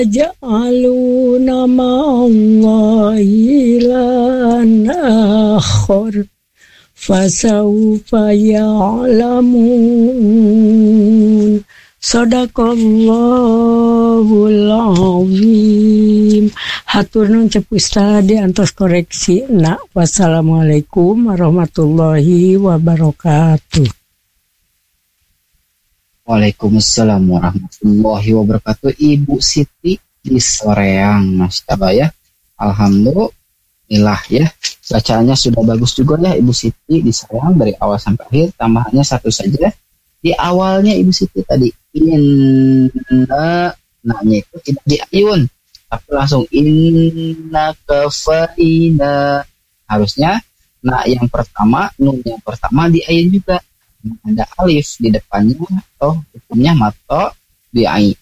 Ja'aluna ma'allahi ilahan akhar fasawfa ya'lamun. Sadaqallahul azim. Hatur nuhun cep Ustaz diantos koreksi nak. Wassalamualaikum warahmatullahi wabarakatuh. Waalaikumsalam warahmatullahi wabarakatuh. Ibu Siti di Soreang, Masya Allah ya. Alhamdulillah ya. Bacaannya sudah bagus juga ya Ibu Siti di Soreang dari awal sampai akhir. Tambahannya satu saja. Di awalnya Ibu Siti tadi inna, naknya itu tidak di ayun, tapi langsung inna kafaina. Harusnya nak yang pertama, nun yang pertama di ayun juga. Ada alif di depannya atau hukumnya mato di ain.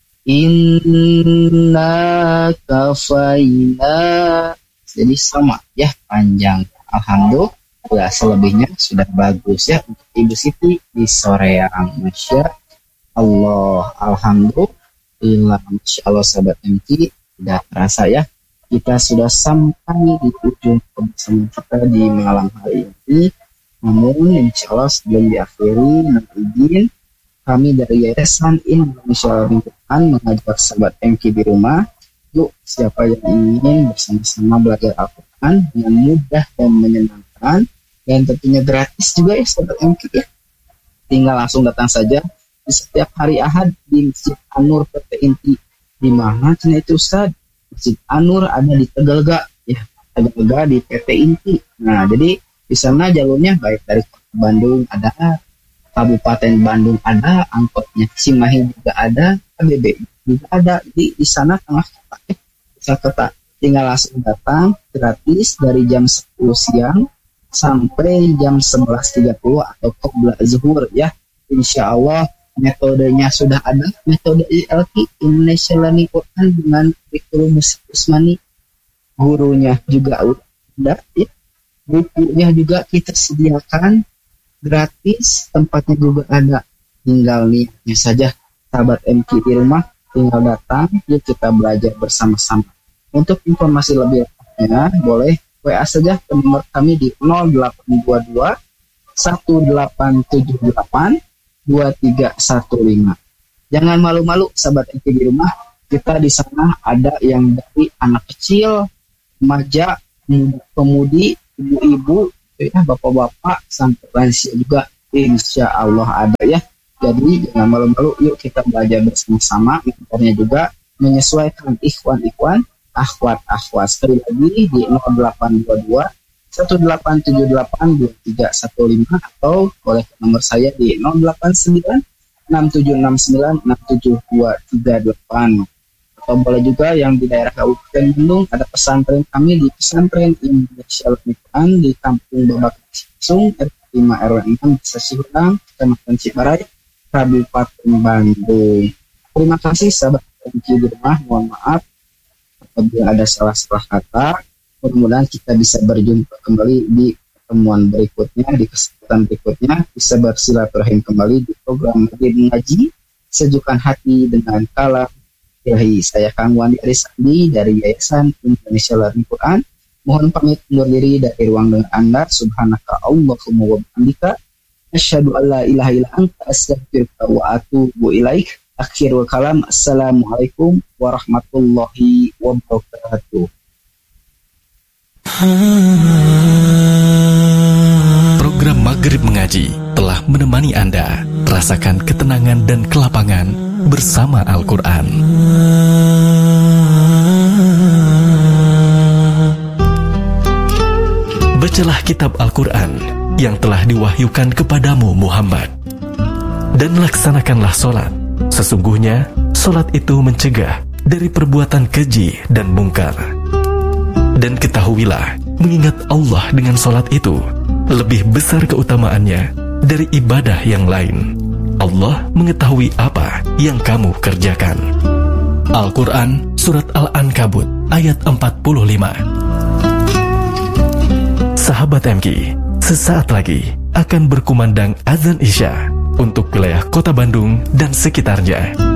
Inna kafaina. Jadi sama ya panjang. Alhamdulillah selebihnya sudah bagus ya untuk Ibu Siti di Soreang. Masya Allah. Alhamdulillah. Masya Allah sahabat MT. Tidak terasa ya. Kita sudah sampai di ujung kebersamaan kita di malam hari ini. Namun insya Allah sebelum diakhiri, izin kami dari Yayasan Indonesia Al-Quran mengajak sahabat MK di rumah, yuk siapa yang ingin bersama-sama belajar Al-Quran dengan mudah dan menyenangkan dan tentunya gratis juga ya sahabat MK ya. Tinggal langsung datang saja di setiap hari Ahad di Masjid An-Nur PT Inti. Di mana itu Ustaz? Masjid An-Nur ada di Tegalga ya, Tegalga di PT Inti. Nah jadi di sana jalurnya baik dari Bandung ada, Kabupaten Bandung ada, angkotnya Cimahi juga ada, KBB juga ada. Di sana tengah kota ya. Bisa kota. Tinggal langsung datang gratis dari jam 10 siang sampai jam 11.30 atau qobla zuhur ya. Insya Allah metodenya sudah ada, metode ILQ Indonesia Learning Quran dengan kurikulum Usmani. Gurunya juga udah ya. Bukunya juga kita sediakan gratis, tempatnya juga ada. Tinggal niatnya saja sahabat MK di rumah, tinggal datang, yuk kita belajar bersama-sama. Untuk informasi lebih lengkapnya boleh WA saja ke nomor kami di 0822 1878 2315. Jangan malu-malu sahabat MK di rumah, kita di sana ada yang dari anak kecil, remaja, pemudi, ibu-ibu, ya, bapak-bapak, sampai lansia juga insya Allah ada ya. Jadi jangan malu-malu, yuk kita belajar bersama-sama. Mentornya juga menyesuaikan ikhwan-ikhwan, akhwat-akhwat. Sekali lagi di 0822 1878 2315 atau boleh ke nomor saya di 089 6769 67238. Atau boleh juga yang di daerah Kabupaten Bandung ada pesantren kami di Pesantren Indonesia Al-Quran di Kampung Babak Sung RT 5 RW 6 Desa Cihurang, Kecamatan Cibarai, Kabupaten Bandung. Terima kasih sahabat MK di rumah. Mohon maaf apabila ada salah-salah kata. Mudah-mudahan kita bisa berjumpa kembali di pertemuan berikutnya, di kesempatan berikutnya bisa bersilaturahim kembali di program Ngaji Sejukan Hati dengan Kalam Ilahi. Saya Kang Wandi Arisandi dari Yayasan Indonesia Learning Quran. Mohon pamit undur diri dari ruang dengar Anda. Subhanaka Allahumma wa bihamdika asyhadu an la ilaha illa anta astaghfiruka wa atubu ilaik. Akhirul kalam. Assalamualaikum warahmatullahi wabarakatuh. Program Maghrib Mengaji telah menemani Anda. Rasakan ketenangan dan kelapangan bersama Al-Quran. Bacalah kitab Al-Quran yang telah diwahyukan kepadamu Muhammad, dan laksanakanlah solat. Sesungguhnya solat itu mencegah dari perbuatan keji dan mungkar. Dan ketahuilah, mengingat Allah dengan solat itu lebih besar keutamaannya dari ibadah yang lain. Allah mengetahui apa yang kamu kerjakan. Al-Quran Surat Al-Ankabut ayat 45. Sahabat MK, sesaat lagi akan berkumandang azan Isya untuk wilayah Kota Bandung dan sekitarnya.